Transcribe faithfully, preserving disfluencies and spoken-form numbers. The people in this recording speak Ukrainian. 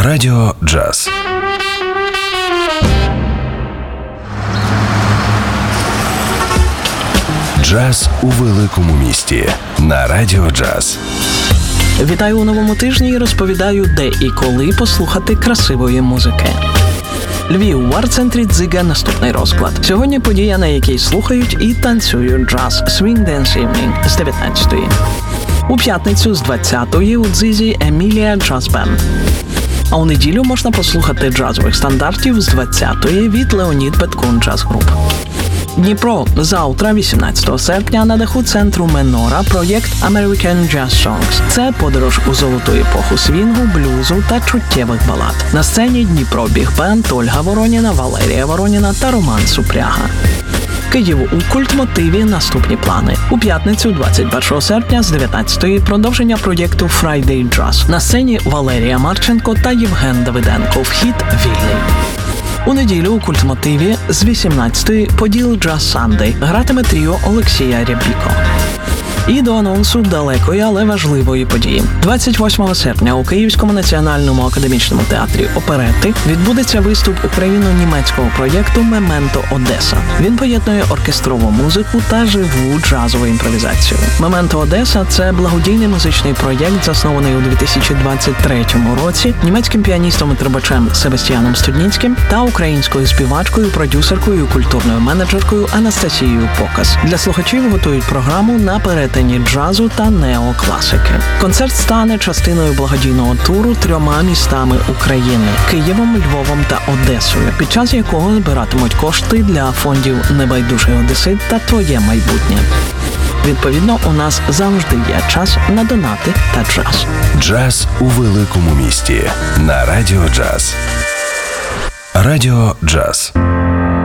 Радіо Джаз. Джаз у великому місті на Радіо Джаз. Вітаю у новому тижні і розповідаю, де і коли послухати красивої музики. Львів, в арт-центрі Дзига наступний розклад. Сьогодні подія, на якій слухають і танцюють джаз Swing Dance Evening з дев'ятнадцятої. У п'ятницю з двадцятої у Дзизі Емілія Джаз Бенд. А у неділю можна послухати джазових стандартів з двадцятої від Леонід Петкун Джаз Груп. Дніпро. Завтра, вісімнадцятого серпня, на даху центру Менора проєкт American Jazz Songs. Це подорож у золоту епоху свінгу, блюзу та чуттєвих балад. На сцені Дніпро Біг-бенд, Ольга Вороніна, Валерія Вороніна та Роман Супряга. Київ у культмотиві наступні плани. У п'ятницю, двадцять першого серпня, з дев'ятнадцятої продовження проєкту Friday Jazz. На сцені Валерія Марченко та Євген Давиденко. Вхід вільний. У неділю у культмотиві з вісімнадцятої Поділ Джаз Сандей гратиме тріо Олексія Рябіко. І до анонсу далекої, але важливої події. двадцять восьмого серпня у Київському національному академічному театрі оперетти відбудеться виступ україно-німецького проєкту «Мементо Одеса». Він поєднує оркестрову музику та живу джазову імпровізацію. «Мементо Одеса» – це благодійний музичний проєкт, заснований у дві тисячі двадцять третьому році німецьким піаністом і трубачем Себастьяном Студніцьким та українською співачкою, продюсеркою і культурною менеджеркою Анастасією Покас. Для слухачів готують програму на перетині джазу та неокласики. Концерт стане частиною благодійного туру трьома містами України – Києвом, Львовом та Одесою, під час якого збиратимуть кошти для фондів «Небайдужий одесит» та «Твоє майбутнє». Відповідно, у нас завжди є час на донати та джаз. Джаз у великому місті на Радіо Джаз. Радіо Джаз.